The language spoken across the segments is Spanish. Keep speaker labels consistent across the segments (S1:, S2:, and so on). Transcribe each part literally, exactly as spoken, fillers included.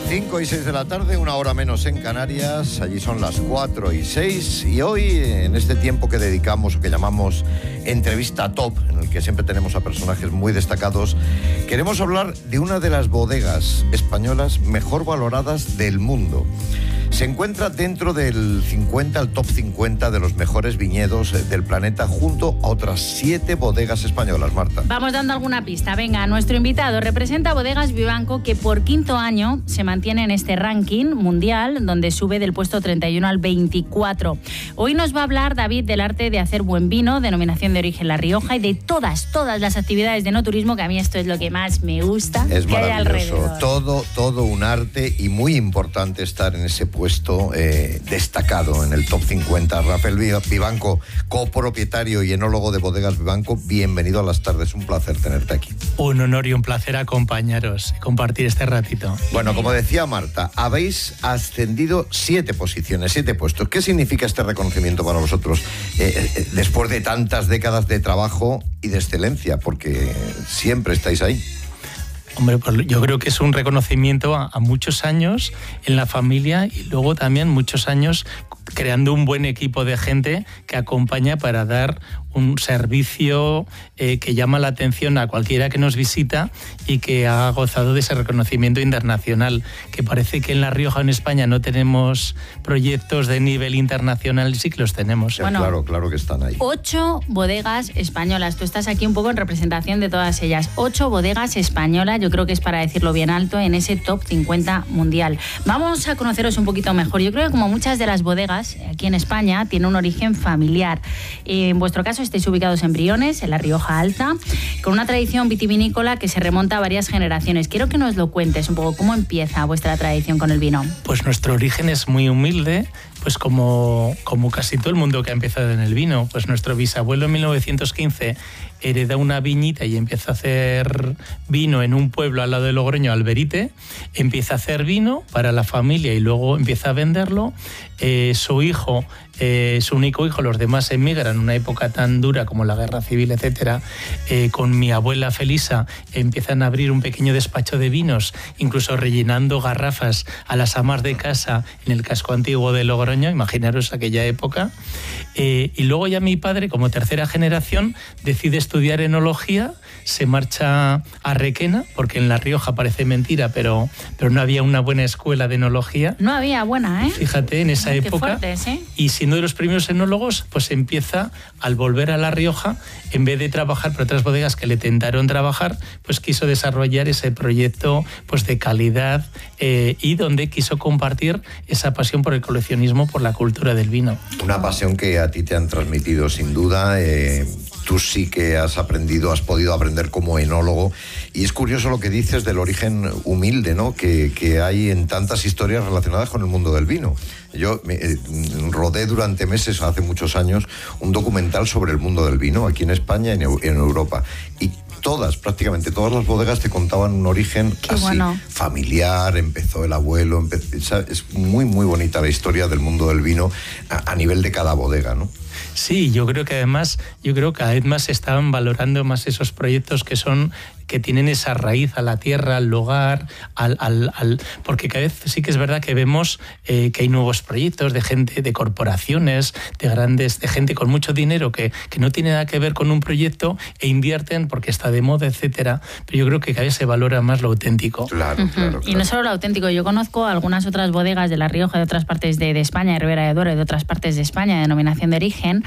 S1: cinco y seis de la tarde, una hora menos en Canarias. Allí son las cuatro y seis. Y hoy, en este tiempo que dedicamos o que llamamos entrevista top, en el que siempre tenemos a personajes muy destacados, queremos hablar de una de las bodegas españolas mejor valoradas del mundo. Se encuentra dentro del cincuenta, el top cincuenta de los mejores viñedos del planeta, junto a otras siete bodegas españolas, Marta.
S2: Vamos dando alguna pista. Venga, nuestro invitado representa Bodegas Vivanco, que por quinto año se mantiene en este ranking mundial, donde sube del puesto treinta y uno al veinticuatro. Hoy nos va a hablar David del arte de hacer buen vino, denominación de origen La Rioja, y de todas, todas las actividades de no turismo, que a mí esto es lo que más me gusta.
S1: Es
S2: que hay
S1: maravilloso.
S2: alrededor.
S1: Todo, todo un arte, y muy importante estar en ese puesto puesto eh, destacado en el top cincuenta. Rafael Vivanco, copropietario y enólogo de Bodegas Vivanco, bienvenido a las tardes, un placer tenerte aquí.
S3: Un honor y un placer acompañaros y compartir este ratito.
S1: Bueno, como decía Marta, habéis ascendido siete posiciones, siete puestos. ¿Qué significa este reconocimiento para vosotros eh, eh, después de tantas décadas de trabajo y de excelencia? Porque siempre estáis ahí.
S3: Hombre, pues yo creo que es un reconocimiento a, a muchos años en la familia y luego también muchos años creando un buen equipo de gente que acompaña para dar un servicio eh, que llama la atención a cualquiera que nos visita y que ha gozado de ese reconocimiento internacional, que parece que en La Rioja, en España, no tenemos proyectos de nivel internacional, sí que los tenemos.
S1: Sí, bueno, claro, claro que están ahí.
S2: Ocho bodegas españolas. Tú estás aquí un poco en representación de todas ellas. Ocho bodegas españolas, yo creo que es para decirlo bien alto, en ese top cincuenta mundial. Vamos a conoceros un poquito mejor. Yo creo que como muchas de las bodegas aquí en España, tiene un origen familiar. En vuestro caso estáis ubicados en Briones, en La Rioja Alta, con una tradición vitivinícola que se remonta a varias generaciones. Quiero que nos lo cuentes un poco, ¿cómo empieza vuestra tradición con el vino?
S3: Pues nuestro origen es muy humilde, pues como, como casi todo el mundo que ha empezado en el vino. Pues nuestro bisabuelo en mil novecientos quince hereda una viñita y empieza a hacer vino en un pueblo al lado de Logroño, Alberite. Empieza a hacer vino para la familia y luego empieza a venderlo. Eh, su hijo, eh, su único hijo, los demás emigran en una época tan dura como la guerra civil, etcétera. Eh, con mi abuela Felisa empiezan a abrir un pequeño despacho de vinos, incluso rellenando garrafas a las amas de casa en el casco antiguo de Logroño, imaginaros aquella época. Eh, y luego ya mi padre, como tercera generación, decide estudiar enología, se marcha a Requena, porque en La Rioja parece mentira, pero, pero no había una buena escuela de enología.
S2: No había buena, ¿eh?
S3: Fíjate, en esa
S2: Qué
S3: época.
S2: fuertes, ¿eh?
S3: Y siendo de los primeros enólogos, pues empieza, al volver a La Rioja, en vez de trabajar para otras bodegas que le tentaron trabajar, pues quiso desarrollar ese proyecto pues de calidad eh, y donde quiso compartir esa pasión por el coleccionismo, por la cultura del vino.
S1: Una pasión que a ti te han transmitido sin duda. Eh, tú sí que has aprendido, has podido aprender como enólogo. Y es curioso lo que dices del origen humilde, ¿no? Que, que hay en tantas historias relacionadas con el mundo del vino. Yo me, eh, rodé durante meses, hace muchos años, un documental sobre el mundo del vino aquí en España y en, en Europa. Y todas, prácticamente todas las bodegas te contaban un origen
S2: Qué
S1: así,
S2: bueno.
S1: familiar, empezó el abuelo, empezó, es muy, muy bonita la historia del mundo del vino a, a nivel de cada bodega, ¿no?
S3: Sí, yo creo que además, yo creo que cada vez más se estaban valorando más esos proyectos que son que tienen esa raíz a la tierra, al lugar, al, al, al porque cada vez sí que es verdad que vemos eh, que hay nuevos proyectos de gente, de corporaciones, de grandes, de gente con mucho dinero que, que no tiene nada que ver con un proyecto e invierten porque está de moda, etcétera. Pero yo creo que cada vez se valora más lo auténtico.
S1: Claro,
S2: Uh-huh.
S1: claro, claro.
S2: Y no solo lo auténtico, yo conozco algunas otras bodegas de La Rioja, de otras partes de, de España, de Ribera de Duero, y de otras partes de España, de denominación de origen,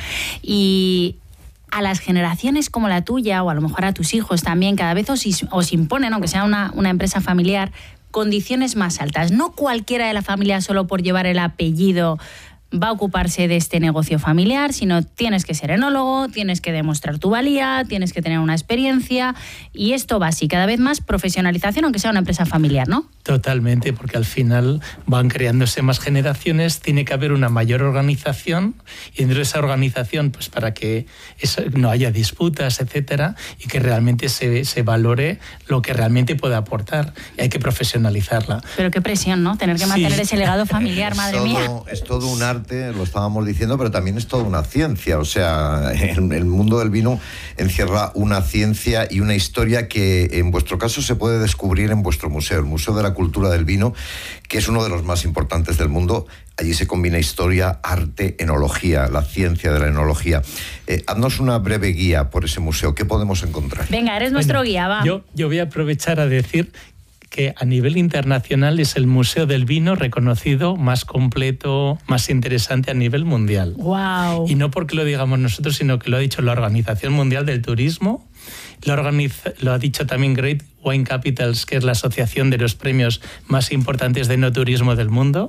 S2: y a las generaciones como la tuya, o a lo mejor a tus hijos también, cada vez os, os imponen, aunque sea una, una empresa familiar, condiciones más altas. No cualquiera de la familia, solo por llevar el apellido, va a ocuparse de este negocio familiar, sino tienes que ser enólogo, tienes que demostrar tu valía, tienes que tener una experiencia, y esto va así, cada vez más profesionalización, aunque sea una empresa familiar, ¿no?
S3: Totalmente, porque al final van creándose más generaciones, tiene que haber una mayor organización, y dentro de esa organización, pues para que eso, no haya disputas, etcétera, y que realmente se, se valore lo que realmente puede aportar, y hay que profesionalizarla.
S2: Pero qué presión, ¿no? Tener que mantener
S3: Sí.
S2: ese legado familiar, madre
S1: es todo,
S2: mía.
S1: Es todo un arte arte, lo estábamos diciendo, pero también es toda una ciencia. O sea, el, el mundo del vino encierra una ciencia y una historia que en vuestro caso se puede descubrir en vuestro museo, el Museo de la Cultura del Vino, que es uno de los más importantes del mundo. Allí se combina historia, arte, enología, la ciencia de la enología. Eh, haznos una breve guía por ese museo. ¿Qué podemos encontrar?
S2: Venga, eres nuestro
S3: bueno,
S2: guía, va.
S3: Yo, yo voy a aprovechar a decir que a nivel internacional es el Museo del Vino reconocido más completo, más interesante a nivel mundial.
S2: Wow.
S3: Y no porque lo digamos nosotros, sino que lo ha dicho la Organización Mundial del Turismo, lo, organiza, lo ha dicho también Great Wine Capitals, que es la asociación de los premios más importantes de enoturismo del mundo.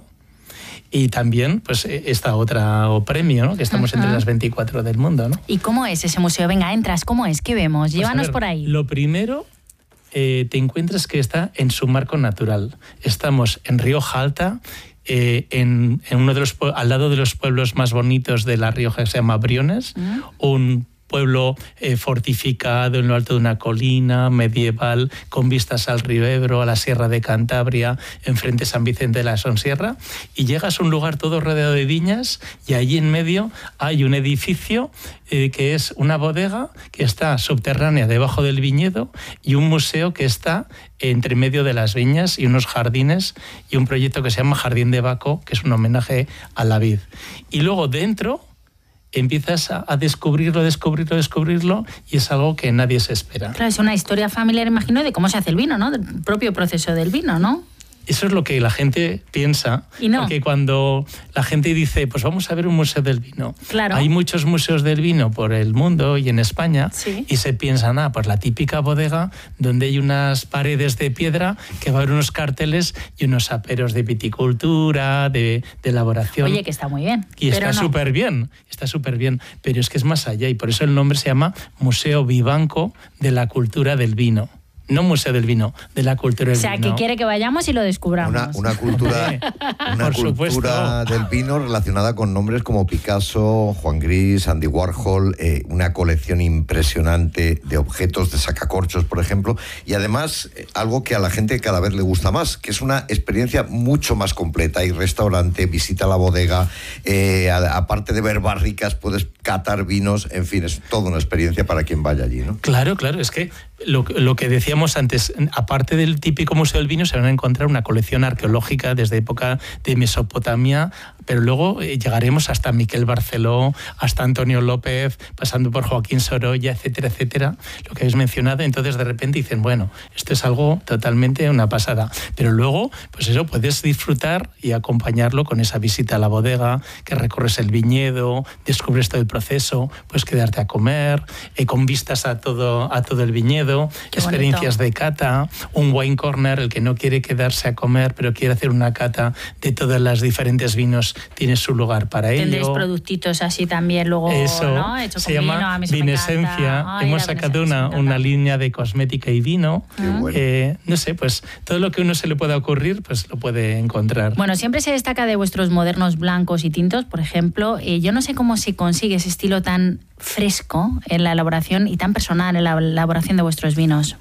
S3: Y también, pues, esta otra premio, ¿no? Que estamos uh-huh. entre las veinticuatro del mundo, ¿no?
S2: ¿Y cómo es ese museo? Venga, entras, ¿cómo es? ¿Qué vemos? Pues llévanos ver, por ahí.
S3: Lo primero, eh, te encuentras que está en su marco natural. Estamos en Rioja Alta, eh, en, en uno de los al lado de los pueblos más bonitos de La Rioja, que se llama Briones, uh-huh. un pueblo eh, fortificado en lo alto de una colina medieval, con vistas al río Ebro, a la Sierra de Cantabria, enfrente San Vicente de la Sonsierra, y llegas a un lugar todo rodeado de viñas, y allí en medio hay un edificio eh, que es una bodega que está subterránea debajo del viñedo, y un museo que está entre medio de las viñas, y unos jardines, y un proyecto que se llama Jardín de Baco, que es un homenaje a la vid. Y luego dentro empiezas a, a descubrirlo, descubrirlo, descubrirlo, y es algo que nadie se espera.
S2: Claro, es una historia familiar, imagino, de cómo se hace el vino, ¿no? Del propio proceso del vino, ¿no?
S3: Eso es lo que la gente piensa.
S2: Y no.
S3: Porque cuando la gente dice, pues vamos a ver un museo del vino.
S2: Claro.
S3: Hay muchos museos del vino por el mundo y en España,
S2: sí.
S3: y se piensan, ah, pues la típica bodega donde hay unas paredes de piedra, que va a haber unos carteles y unos aperos de viticultura, de, de elaboración.
S2: Oye, que está muy bien.
S3: Y está súper no. bien, está súper bien. Pero es que es más allá, y por eso el nombre se llama Museo Vivanco de la Cultura del Vino. No Museo del Vino, de la cultura del vino.
S2: O sea, vino. Que quiere que vayamos y lo descubramos.
S1: Una, una cultura, una cultura del vino relacionada con nombres como Picasso, Juan Gris, Andy Warhol, eh, una colección impresionante de objetos de sacacorchos, por ejemplo, y además eh, algo que a la gente cada vez le gusta más, que es una experiencia mucho más completa. Hay restaurante, visita la bodega, eh, a, aparte de ver barricas, puedes catar vinos, en fin, es toda una experiencia para quien vaya allí, ¿no?
S3: Claro, claro, es que lo, lo que decíamos antes, aparte del típico Museo del Vino, se van a encontrar una colección arqueológica desde época de Mesopotamia, pero luego eh, llegaremos hasta Miquel Barceló, hasta Antonio López, pasando por Joaquín Sorolla, etcétera, etcétera, lo que habéis mencionado. Entonces de repente dicen, bueno, esto es algo totalmente una pasada, pero luego, pues eso, puedes disfrutar y acompañarlo con esa visita a la bodega, que recorres el viñedo, descubres todo el proceso, puedes quedarte a comer, eh, con vistas a todo, a todo el viñedo,
S2: Qué
S3: experiencias
S2: bonito.
S3: de cata, un wine corner, el que no quiere quedarse a comer, pero quiere hacer una cata de todas las diferentes vinos, tiene su lugar para ello.
S2: Tendréis productitos así también luego,
S3: eso,
S2: ¿no? Hecho
S3: se
S2: con
S3: llama
S2: vino, a mí eso
S3: Vinesencia.
S2: Ay,
S3: Hemos sacado una, una línea de cosmética y vino.
S1: Qué bueno.
S3: Eh, no sé, pues todo lo que uno se le pueda ocurrir, pues lo puede encontrar.
S2: Bueno, siempre se destaca de vuestros modernos blancos y tintos, por ejemplo. Eh, yo no sé cómo se consigue ese estilo tan fresco en la elaboración y tan personal en la elaboración de vuestros vinos.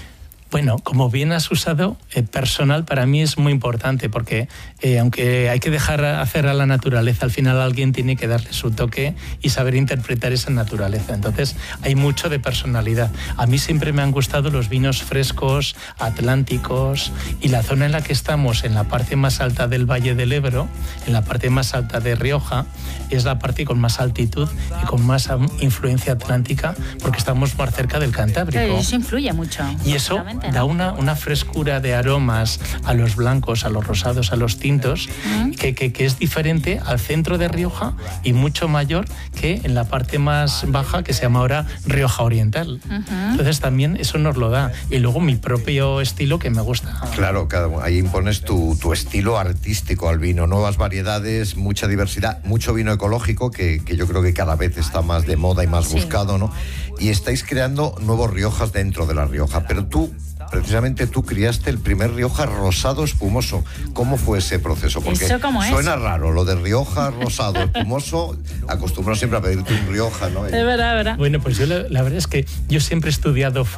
S3: Bueno, como bien has usado, eh, personal para mí es muy importante, porque eh, aunque hay que dejar hacer a la naturaleza, al final alguien tiene que darle su toque y saber interpretar esa naturaleza. Entonces hay mucho de personalidad. A mí siempre me han gustado los vinos frescos, atlánticos, y la zona en la que estamos, en la parte más alta del Valle del Ebro, en la parte más alta de Rioja, es la parte con más altitud y con más influencia atlántica, porque estamos más cerca del Cantábrico.
S2: Pero eso influye mucho.
S3: Y eso da una, una frescura de aromas a los blancos, a los rosados, a los tintos, uh-huh. que, que, que es diferente al centro de Rioja y mucho mayor que en la parte más baja, que se llama ahora Rioja Oriental. Uh-huh. Entonces también eso nos lo da. Y luego mi propio estilo, que me gusta.
S1: Claro, cada, ahí impones tu, tu estilo artístico al vino, nuevas variedades, mucha diversidad, mucho vino ecológico, que, que yo creo que cada vez está más de moda y más sí. buscado, ¿no? Y estáis creando nuevos Riojas dentro de la Rioja, pero tú... Precisamente tú criaste el primer Rioja rosado espumoso. ¿Cómo fue ese proceso? Porque
S2: ¿Eso cómo es?
S1: Suena raro, lo de Rioja rosado espumoso. Acostumbro siempre a pedirte un Rioja, ¿no?
S2: Es verdad, verdad.
S3: Bueno, pues yo la, la verdad es que yo siempre he estudiado fuera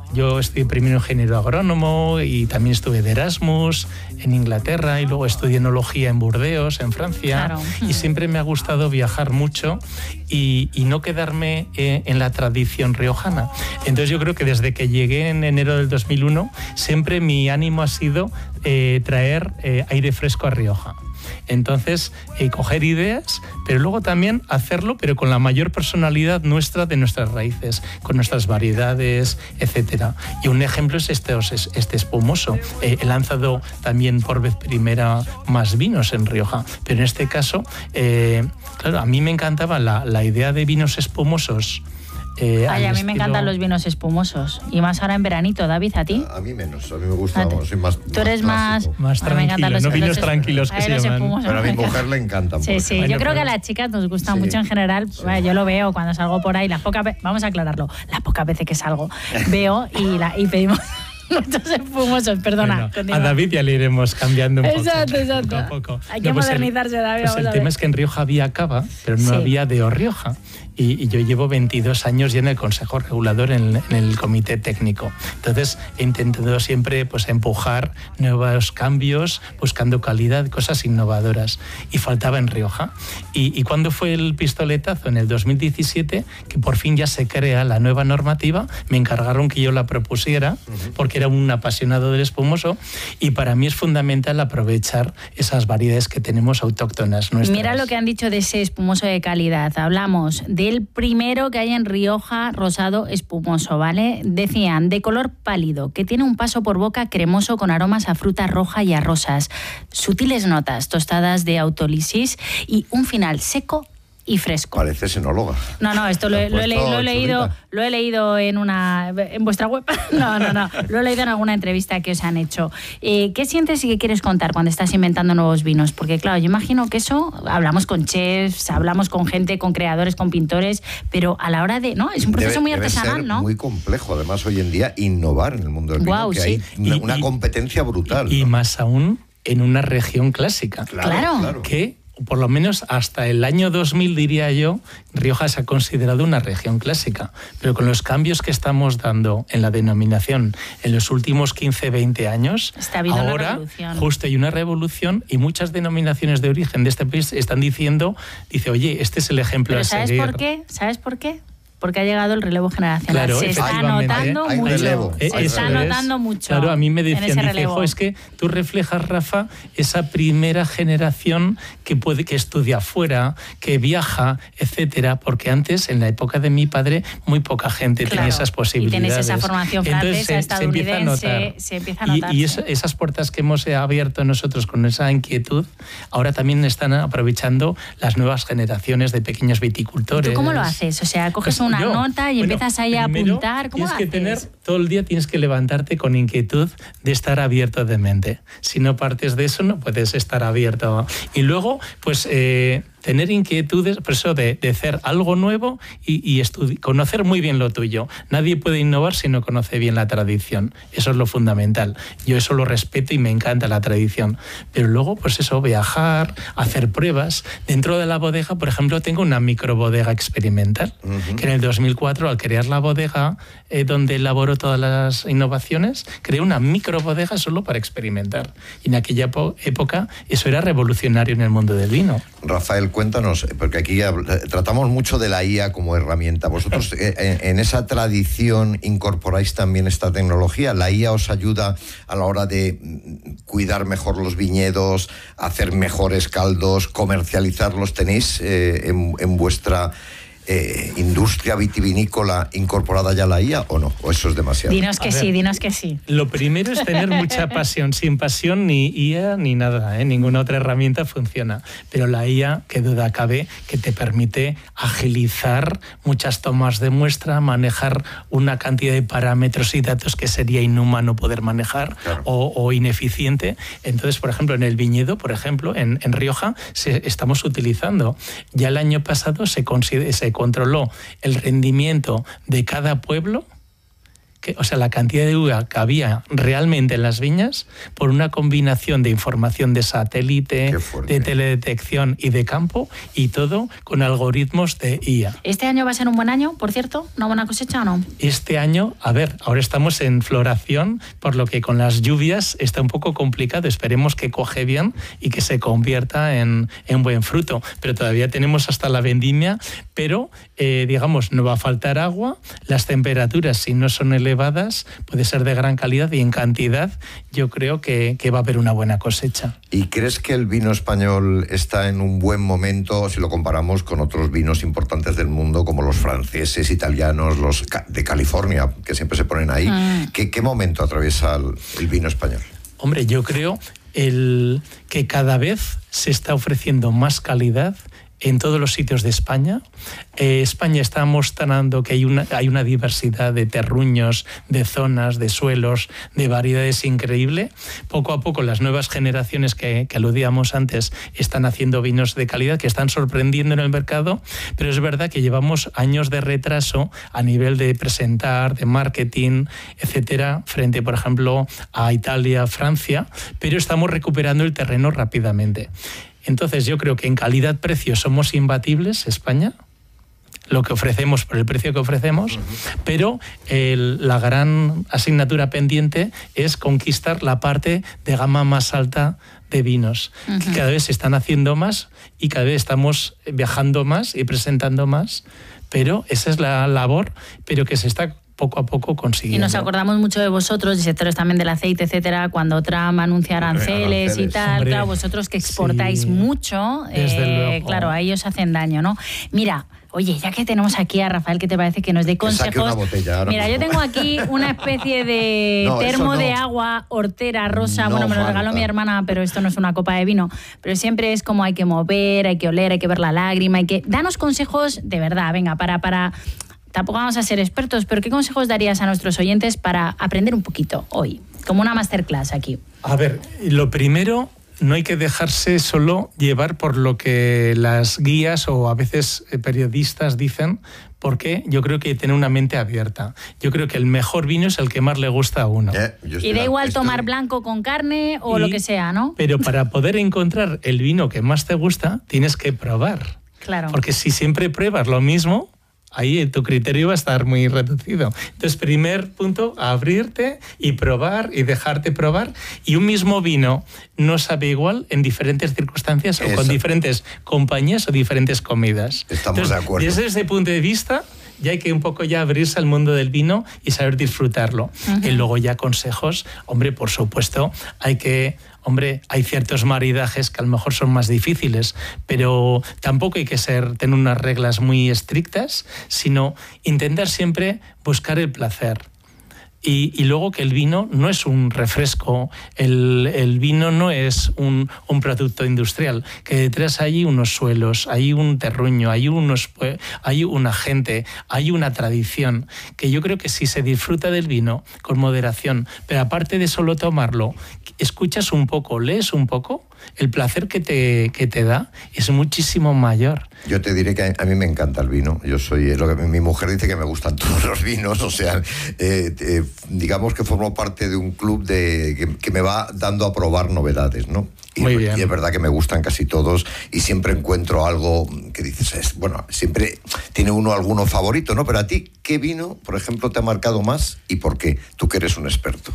S3: yo estudié primero ingeniero agrónomo y también estuve de Erasmus en Inglaterra y luego estudié enología en Burdeos, en Francia.
S2: Claro.
S3: Y siempre me ha gustado viajar mucho y, y no quedarme eh, en la tradición riojana. Entonces yo creo que desde que llegué en enero del dos mil uno, siempre mi ánimo ha sido eh, traer eh, aire fresco a Rioja. Entonces, eh, coger ideas, pero luego también hacerlo, pero con la mayor personalidad nuestra de nuestras raíces, con nuestras variedades, etcétera. Y un ejemplo es este, este espumoso. Eh, he lanzado también por vez primera más vinos en Rioja, pero en este caso, eh, claro, a mí me encantaba la, la idea de vinos espumosos.
S2: Eh, Ay, a mí me encantan los vinos espumosos. Y más ahora en veranito, David, ¿a ti?
S1: A, a mí menos, a mí me gusta, vamos, soy más
S2: Tú eres más...
S3: Más tranquilo, los, no vinos los, tranquilos que se llaman.
S1: Pero a mi mujer le encantan.
S2: Sí, sí, bueno, yo creo pero... que a las chicas nos gustan sí, mucho en general. Sí. Bueno, yo lo veo cuando salgo por ahí, las pocas veces, vamos a aclararlo, las pocas veces que salgo, veo y, la, y pedimos... muchos espumosos, perdona.
S3: Bueno, a David ya le iremos cambiando un poco.
S2: Exacto, exacto.
S3: Poco a poco.
S2: Hay que no, pues modernizarse,
S3: el,
S2: David.
S3: Pues el tema es que en Rioja había cava, pero no sí. había de O Rioja. Y, y yo llevo veintidós años ya en el Consejo Regulador, en, en el Comité Técnico. Entonces he intentado siempre pues, empujar nuevos cambios, buscando calidad, cosas innovadoras. Y faltaba en Rioja. Y, y cuando fue el pistoletazo, en el dos mil diecisiete, que por fin ya se crea la nueva normativa, me encargaron que yo la propusiera, uh-huh. porque era un apasionado del espumoso, y para mí es fundamental aprovechar esas variedades que tenemos autóctonas nuestras.
S2: Mira lo que han dicho de ese espumoso de calidad. Hablamos del primero que hay en Rioja, rosado espumoso, ¿vale? Decían, de color pálido, que tiene un paso por boca cremoso con aromas a fruta roja y a rosas, sutiles notas tostadas de autólisis y un final seco y fresco.
S1: Parece enóloga.
S2: No, no, esto lo, he, lo, he, lo, he leído, lo he leído en una en vuestra web. No, no, no, lo he leído en alguna entrevista que os han hecho. Eh, ¿Qué sientes y qué quieres contar cuando estás inventando nuevos vinos? Porque claro, yo imagino que eso, hablamos con chefs, hablamos con gente, con creadores, con pintores, pero a la hora de, ¿no? Es un proceso
S1: debe,
S2: muy
S1: debe
S2: artesanal,
S1: ser
S2: ¿no?
S1: Muy complejo, además hoy en día innovar en el mundo del vino,
S2: wow,
S1: que
S2: sí.
S1: hay una,
S3: y,
S1: una competencia brutal.
S3: Y,
S1: ¿no?
S3: y más aún en una región clásica.
S1: Claro,
S2: claro.
S1: claro.
S3: Que por lo menos hasta el año dos mil, diría yo, Rioja se ha considerado una región clásica. Pero con los cambios que estamos dando en la denominación en los últimos quince, veinte años,
S2: Está habiendo
S3: ahora
S2: una revolución.
S3: justo hay una revolución y muchas denominaciones de origen de este país están diciendo, dice, oye, este es el ejemplo
S2: Pero
S3: a
S2: ¿sabes
S3: seguir.
S2: por qué? ¿Sabes por qué? Porque ha llegado el relevo generacional.
S3: Claro,
S2: se está notando
S1: hay
S2: mucho.
S1: relevo,
S2: se
S1: hay
S2: está
S1: relevo.
S2: notando mucho.
S3: Claro, a mí me decían, dice,
S2: relevo.
S3: es que tú reflejas, Rafa, esa primera generación que puede que estudia afuera, que viaja, etcétera, porque antes, en la época de mi padre, muy poca gente
S2: claro.
S3: tenía esas posibilidades.
S2: Y tenéis esa formación
S3: Entonces,
S2: francesa,
S3: se,
S2: estadounidense,
S3: se empieza a notar.
S2: Se empieza a notar
S3: y, y es, esas puertas que hemos abierto nosotros con esa inquietud, ahora también están aprovechando las nuevas generaciones de pequeños viticultores.
S2: ¿Tú cómo lo haces? O sea, coges
S3: Pues
S2: una
S3: yo,
S2: nota y
S3: bueno,
S2: empiezas ahí a apuntar. ¿Cómo
S3: tienes
S2: lo
S3: que
S2: haces?
S3: tener, todo el día tienes que levantarte con inquietud de estar abierto de mente. Si no partes de eso, no puedes estar abierto. Y luego, pues... Eh, tener inquietudes, por eso de, de hacer algo nuevo y, y conocer muy bien lo tuyo. Nadie puede innovar si no conoce bien la tradición. Eso es lo fundamental. Yo eso lo respeto y me encanta la tradición. Pero luego, pues eso, viajar, hacer pruebas. Dentro de la bodega, por ejemplo, tengo una microbodega experimental, uh-huh. que en el dos mil cuatro, al crear la bodega eh, donde elaboro todas las innovaciones, creé una microbodega solo para experimentar. Y en aquella época eso era revolucionario en el mundo del vino.
S1: Rafael, cuéntanos, porque aquí tratamos mucho de la I A como herramienta. ¿Vosotros en, en esa tradición incorporáis también esta tecnología? ¿La I A os ayuda a la hora de cuidar mejor los viñedos, hacer mejores caldos, comercializarlos? ¿Tenéis eh, en, en vuestra eh, industria vitivinícola incorporada ya la I A o no? ¿O eso es demasiado?
S2: Dinos que
S3: A
S2: sí,
S3: ver,
S2: dinos que sí.
S3: Lo primero es tener mucha pasión. Sin pasión ni I A ni nada, ¿eh? Ninguna otra herramienta funciona. Pero la I A, qué duda cabe, que te permite agilizar muchas tomas de muestra, manejar una cantidad de parámetros y datos que sería inhumano poder manejar, claro. o, o ineficiente. Entonces, por ejemplo, en el viñedo, por ejemplo, en, en Rioja, se, estamos utilizando. Ya el año pasado se, se controló el rendimiento de cada pueblo, que, o sea, la cantidad de uva que había realmente en las viñas por una combinación de información de satélite, de teledetección y de campo, y todo con algoritmos de I A.
S2: ¿Este año va a ser un buen año, por cierto? ¿Una buena cosecha o no?
S3: Este año, a ver, ahora estamos en floración, por lo que con las lluvias está un poco complicado. Esperemos que coge bien y que se convierta en, en buen fruto. Pero todavía tenemos hasta la vendimia, pero eh, digamos, no va a faltar agua. Las temperaturas, si no son elevadas, puede ser de gran calidad, y en cantidad yo creo que, que va a haber una buena cosecha.
S1: ¿Y crees que el vino español está en un buen momento si lo comparamos con otros vinos importantes del mundo, como los franceses, italianos, los de California, que siempre se ponen ahí? Mm. ¿Qué, qué momento atraviesa el, el vino español?
S3: Hombre, yo creo el, que cada vez se está ofreciendo más calidad en todos los sitios de España. Eh, España está mostrando que hay una, hay una diversidad de terruños, de zonas, de suelos, de variedades increíble. Poco a poco las nuevas generaciones que, que aludíamos antes están haciendo vinos de calidad que están sorprendiendo en el mercado, pero es verdad que llevamos años de retraso a nivel de presentar, de marketing, etcétera, frente, por ejemplo, a Italia, Francia, pero estamos recuperando el terreno rápidamente. Entonces yo creo que en calidad-precio somos imbatibles, España, lo que ofrecemos por el precio que ofrecemos, uh-huh. pero el, la gran asignatura pendiente es conquistar la parte de gama más alta de vinos, uh-huh. que cada vez se están haciendo más y cada vez estamos viajando más y presentando más, pero esa es la labor, pero que se está poco a poco consiguiendo.
S2: Y nos acordamos mucho de vosotros, y sectores también del aceite, etcétera, cuando Trump anuncia aranceles, aranceles y tal. Hombre, claro, vosotros que exportáis sí, mucho, eh, claro, a ellos hacen daño, ¿no? Mira, oye, ya que tenemos aquí a Rafael, ¿qué te parece que nos dé consejos?
S1: Que saque una botella ahora
S2: Mira,
S1: mismo.
S2: Yo tengo aquí una especie de no, termo no. de agua hortera rosa. No, bueno, me lo falta. regaló mi hermana, pero esto no es una copa de vino. Pero siempre es como hay que mover, hay que oler, hay que ver la lágrima, hay que... Danos consejos de verdad, venga, para... para... Tampoco vamos a ser expertos, pero ¿qué consejos darías a nuestros oyentes para aprender un poquito hoy? Como una masterclass aquí.
S3: A ver, lo primero, no hay que dejarse solo llevar por lo que las guías o a veces periodistas dicen, porque yo creo que hay que tener una mente abierta. Yo creo que el mejor vino es el que más le gusta a uno.
S1: Eh,
S2: y da igual estoy... tomar blanco con carne o y, lo que sea, ¿no?
S3: Pero para poder encontrar el vino que más te gusta, tienes que probar.
S2: Claro.
S3: Porque si siempre pruebas lo mismo, ahí tu criterio va a estar muy reducido. Entonces, primer punto, abrirte y probar y dejarte probar. Y un mismo vino no sabe igual en diferentes circunstancias Eso. o con diferentes compañías o diferentes comidas.
S1: Estamos
S3: Entonces,
S1: de acuerdo.
S3: Desde ese punto de vista, ya hay que un poco ya abrirse al mundo del vino y saber disfrutarlo. Uh-huh. Y luego ya consejos, hombre, por supuesto, hay que... Hombre, hay ciertos maridajes que a lo mejor son más difíciles, pero tampoco hay que ser, tener unas reglas muy estrictas, sino intentar siempre buscar el placer. Y, y luego que el vino no es un refresco, el, el vino no es un, un producto industrial, que detrás hay unos suelos, hay un terruño, hay, unos, hay una gente, hay una tradición, que yo creo que si se disfruta del vino con moderación, pero aparte de solo tomarlo, escuchas un poco, lees un poco, el placer que te, que te da es muchísimo mayor.
S1: Yo te diré que a mí me encanta el vino. Yo soy, lo que mi mujer dice que me gustan todos los vinos, o sea, eh, eh, digamos que formo parte de un club de, que, que me va dando a probar novedades, ¿no? Y,
S3: Muy bien.
S1: y es verdad que me gustan casi todos y siempre encuentro algo que dices, es, bueno, siempre tiene uno alguno favorito, ¿no? Pero a ti, ¿qué vino, por ejemplo, te ha marcado más y por qué? Tú que eres un experto.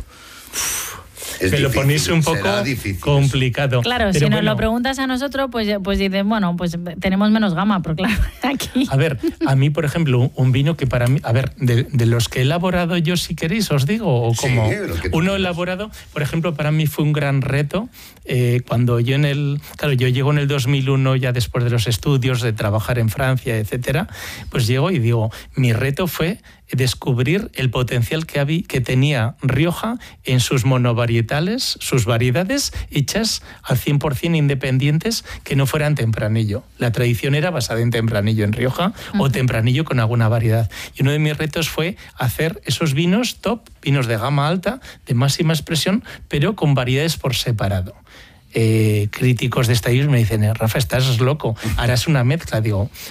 S3: Es me difícil, lo ponéis un poco complicado.
S2: Claro, pero si bueno, nos lo preguntas a nosotros, pues, pues dices, bueno, pues tenemos menos gama, pero claro, aquí...
S3: A ver, a mí, por ejemplo, un vino que para mí... A ver, de, de los que he elaborado yo, si queréis, os digo, o como... Sí, uno elaborado, por ejemplo, para mí fue un gran reto, eh, cuando yo en el... Claro, yo llego en el dos mil uno, ya después de los estudios, de trabajar en Francia, etcétera, pues llego y digo, mi reto fue descubrir el potencial que, había, que tenía Rioja en sus monovarietales, sus variedades hechas al cien por ciento independientes que no fueran tempranillo. La tradición era basada en tempranillo en Rioja uh-huh. o tempranillo con alguna variedad. Y uno de mis retos fue hacer esos vinos top, vinos de gama alta, de máxima expresión, pero con variedades por separado. Eh, críticos de esta isla me dicen, Rafa, estás loco, harás una mezcla. Digo,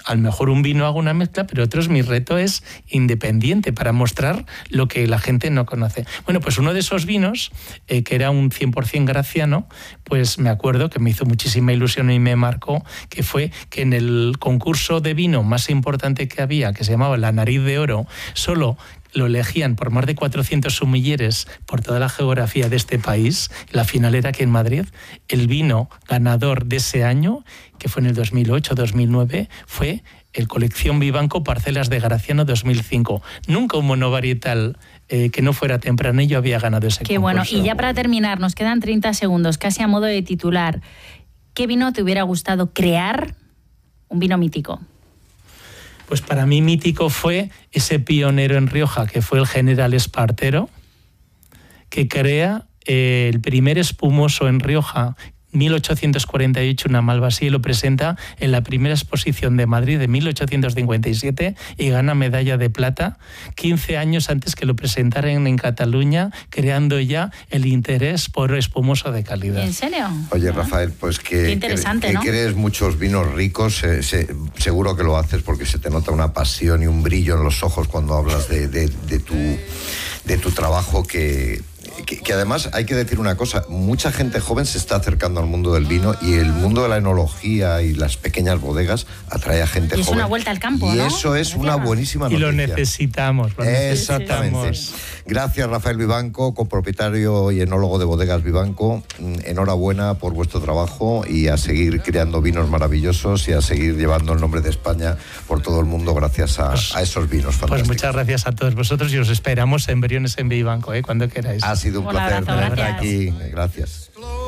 S3: a lo mejor un vino hago una mezcla, pero otros mi reto es independiente para mostrar lo que la gente no conoce. Bueno, pues uno de esos vinos, eh, que era un cien por ciento graciano, pues me acuerdo que me hizo muchísima ilusión y me marcó, que fue que en el concurso de vino más importante que había, que se llamaba La Nariz de Oro, solo lo elegían por más de cuatrocientos sumilleres por toda la geografía de este país. La final era aquí en Madrid. El vino ganador de ese año, que fue en el dos mil ocho dos mil nueve, fue el Colección Vivanco Parcelas de Graciano dos mil cinco. Nunca un monovarietal eh, que no fuera tempranillo había ganado ese
S2: Qué
S3: concurso.
S2: bueno. Y ya para terminar, nos quedan treinta segundos, casi a modo de titular. ¿Qué vino te hubiera gustado crear? Un vino mítico.
S3: Pues para mí mítico fue ese pionero en Rioja, que fue el General Espartero, que crea eh, el primer espumoso en Rioja, mil ochocientos cuarenta y ocho, una Malvasía, y lo presenta en la primera exposición de Madrid de mil ochocientos cincuenta y siete y gana medalla de plata quince años antes que lo presentaran en Cataluña, creando ya el interés por espumoso de calidad.
S2: ¿En serio?
S1: Oye,
S2: ¿No?
S1: Rafael, pues que,
S2: Qué interesante,
S1: que,
S2: ¿no?
S1: que crees muchos vinos ricos, eh, se, seguro que lo haces porque se te nota una pasión y un brillo en los ojos cuando hablas de, de, de, tu, de tu trabajo que... Que, que además hay que decir una cosa, mucha gente joven se está acercando al mundo del vino y el mundo de la enología y las pequeñas bodegas atrae a gente
S2: y es
S1: joven.
S2: una vuelta al campo,
S1: y
S2: ¿no?
S1: eso es una buenísima noticia.
S3: Y lo necesitamos. Lo
S1: Exactamente.
S3: necesitamos.
S1: Gracias, Rafael Vivanco, copropietario y enólogo de Bodegas Vivanco. Enhorabuena por vuestro trabajo y a seguir creando vinos maravillosos y a seguir llevando el nombre de España por todo el mundo gracias a,
S3: Pues,
S1: a esos vinos fantásticos.
S3: Pues muchas gracias a todos vosotros y os esperamos en Briones en Vivanco, ¿eh? Cuando queráis.
S1: Ha sido un,
S2: Un
S1: placer
S2: abrazo,
S1: tenerte
S2: gracias.
S1: aquí. Gracias.